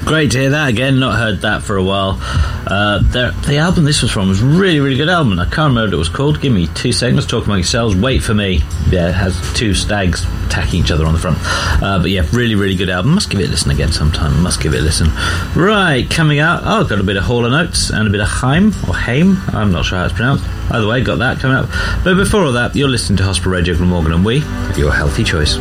Great to hear that again. Not heard that for a while. The album this was from was really, really good album. I can't remember what it was called. Give me 2 seconds. Talk among yourselves. Wait for me. Yeah, it has 2 stags attacking each other on the front. But yeah, really, really good album. Must give it a listen again sometime. Must give it a listen. Right, coming out. Oh, got a bit of Hall & Oates and a bit of Haim. I'm not sure how it's pronounced. Either way, got that coming up. But before all that, you're listening to Hospital Radio Glamorgan and we, your healthy choice.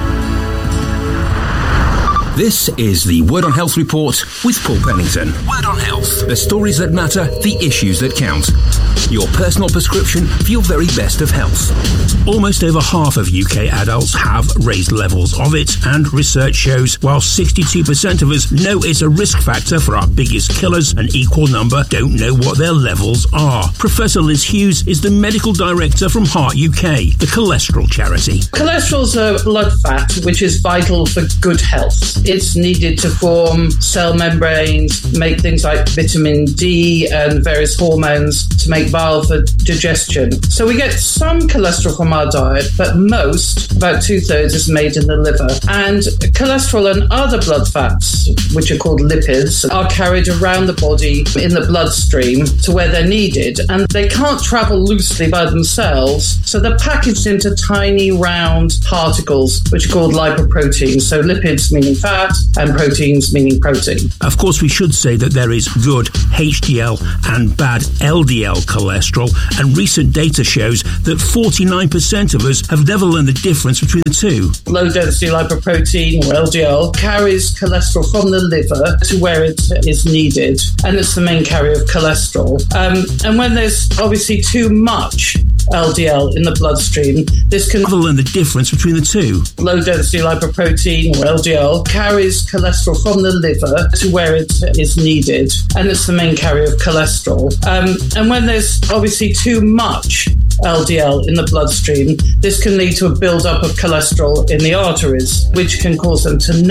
This is the Word on Health Report with Paul Pennington. Word on Health. The stories that matter, the issues that count. Your personal prescription for your very best of health. Almost over half of UK adults have raised levels of it, and research shows while 62% of us know it's a risk factor for our biggest killers, an equal number don't know what their levels are. Professor Liz Hughes is the medical director from Heart UK, the cholesterol charity. Cholesterol's a blood fat which is vital for good health. It's needed to form cell membranes, make things like vitamin D and various hormones to make bile for digestion. So we get some cholesterol from our diet, but most, about 2/3, is made in the liver. And cholesterol and other blood fats, which are called lipids, are carried around the body in the bloodstream to where they're needed. And they can't travel loosely by themselves, so they're packaged into tiny round particles, which are called lipoproteins. So lipids meaning fat, and proteins meaning protein. Of course, we should say that there is good HDL and bad LDL cholesterol, and recent data shows that 49% of us have never learned the difference between the two. Low-density lipoprotein, or LDL, carries cholesterol from the liver to where it is needed, and it's the main carrier of cholesterol. And when there's obviously too much LDL in the bloodstream, this can never learn the difference between the two. Low-density lipoprotein, or LDL, carries cholesterol from the liver to where it is needed, and it's the main carrier of cholesterol. And when there's obviously too much LDL in the bloodstream, this can lead to a build-up of cholesterol in the arteries, which can cause them to